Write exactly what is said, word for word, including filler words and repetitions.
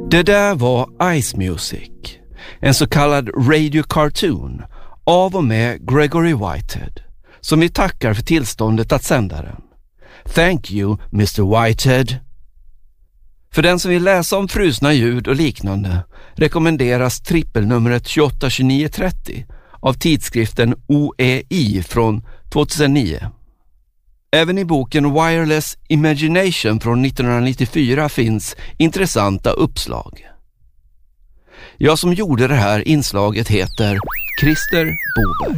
Det där var Ice Music, en så kallad radio cartoon av och med Gregory Whitehead, som vi tackar för tillståndet att sända den. Thank you, mister Whitehead. För den som vill läsa om frusna ljud och liknande rekommenderas trippelnumret tjugoåtta tjugonio trettio av tidskriften O E I från tjugohundranio. Även i boken Wireless Imagination från nittonhundranittiofyra finns intressanta uppslag. Jag som gjorde det här inslaget heter Christer Boberg.